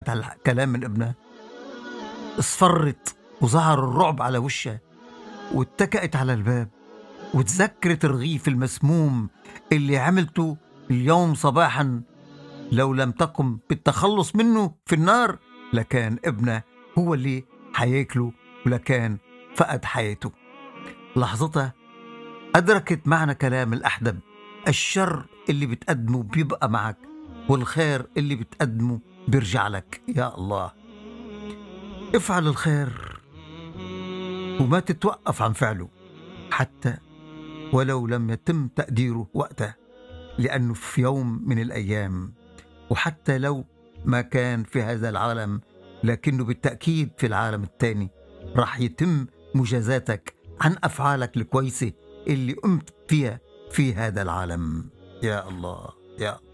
سمعت هالكلام من ابنها اصفرت وظهر الرعب على وشها، واتكأت على الباب وتذكرت الرغيف المسموم اللي عملته اليوم صباحا. لو لم تقم بالتخلص منه في النار لكان ابنه هو اللي حياكله ولكان فقد حياته. لحظتها أدركت معنى كلام الأحدب: الشر اللي بتقدمه بيبقى معك، والخير اللي بتقدمه بيرجع لك. يا الله، افعل الخير وما تتوقف عن فعله حتى ولو لم يتم تقديره وقته، لأنه في يوم من الأيام، وحتى لو ما كان في هذا العالم لكنه بالتأكيد في العالم التاني راح يتم مجازاتك عن أفعالك الكويسة اللي قمت فيها في هذا العالم. يا الله، يا الله.